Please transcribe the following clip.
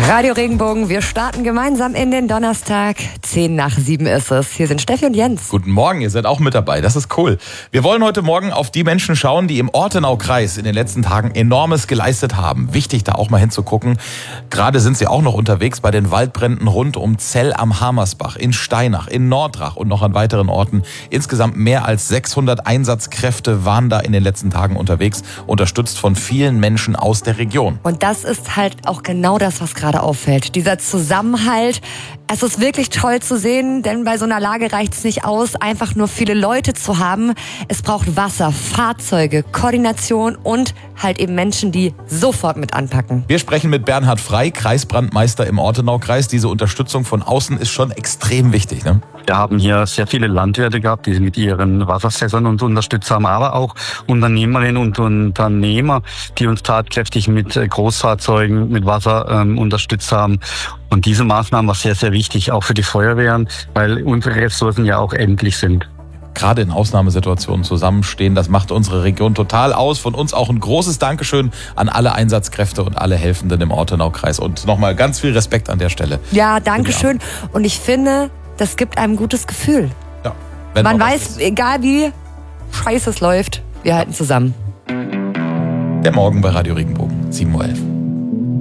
Radio Regenbogen, wir starten gemeinsam in den Donnerstag. 6:10 ist es. Hier sind Steffi und Jens. Guten Morgen, ihr seid auch mit dabei. Das ist cool. Wir wollen heute Morgen auf die Menschen schauen, die im Ortenaukreis in den letzten Tagen Enormes geleistet haben. Wichtig, da auch mal hinzugucken. Gerade sind sie auch noch unterwegs bei den Waldbränden rund um Zell am Hamersbach, in Steinach, in Nordrach und noch an weiteren Orten. Insgesamt mehr als 600 Einsatzkräfte waren da in den letzten Tagen unterwegs, unterstützt von vielen Menschen aus der Region. Und das ist halt auch genau das, was gerade auffällt. Dieser Zusammenhalt. Es ist wirklich toll zu sehen, denn bei so einer Lage reicht es nicht aus, einfach nur viele Leute zu haben. Es braucht Wasser, Fahrzeuge, Koordination und halt eben Menschen, die sofort mit anpacken. Wir sprechen mit Bernhard Frei, Kreisbrandmeister im Ortenaukreis. Diese Unterstützung von außen ist schon extrem wichtig, ne? Wir haben hier sehr viele Landwirte gehabt, die mit ihren Wasserfässern uns unterstützt haben, aber auch Unternehmerinnen und Unternehmer, die uns tatkräftig mit Großfahrzeugen, mit Wasser unterstützt haben. Und diese Maßnahmen war sehr, sehr wichtig, auch für die Feuerwehren, weil unsere Ressourcen ja auch endlich sind. Gerade in Ausnahmesituationen zusammenstehen, das macht unsere Region total aus. Von uns auch ein großes Dankeschön an alle Einsatzkräfte und alle Helfenden im Ortenaukreis. Und nochmal ganz viel Respekt an der Stelle. Ja, Dankeschön. Und ich finde, das gibt einem ein gutes Gefühl. Ja, man weiß, egal wie scheiße es läuft, wir halten zusammen. Der Morgen bei Radio Regenbogen, 7:11 Uhr.